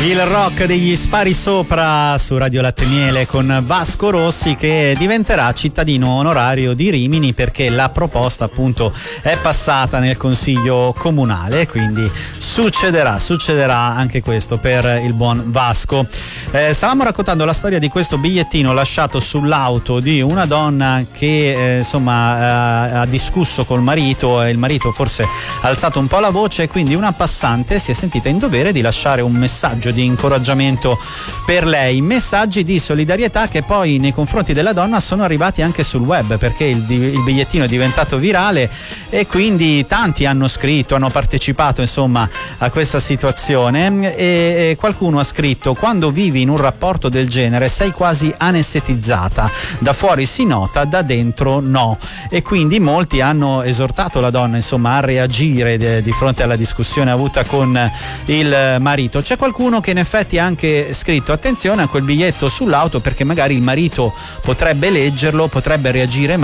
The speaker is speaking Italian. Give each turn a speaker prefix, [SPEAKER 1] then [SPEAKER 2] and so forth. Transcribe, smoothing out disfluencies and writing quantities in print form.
[SPEAKER 1] Il rock degli Spari Sopra su Radio Latte e Miele con Vasco Rossi, che diventerà cittadino onorario di Rimini perché la proposta appunto è passata nel consiglio comunale, quindi succederà anche questo per il buon Vasco. Stavamo raccontando la storia di questo bigliettino lasciato sull'auto di una donna che ha discusso col marito e il marito forse ha alzato un po' la voce e quindi una passante si è sentita in dovere di lasciare un messaggio di incoraggiamento per lei, messaggi di solidarietà che poi nei confronti della donna sono arrivati anche sul web, perché il bigliettino è diventato virale e quindi tanti hanno scritto, hanno partecipato insomma a questa situazione e qualcuno ha scritto: quando vivi in un rapporto del genere sei quasi anestetizzata, da fuori si nota, da dentro no, e quindi molti hanno esortato la donna insomma a reagire di fronte alla discussione avuta con il marito. C'è qualcuno che in effetti ha anche scritto: attenzione a quel biglietto sull'auto perché magari il marito potrebbe leggerlo, potrebbe reagire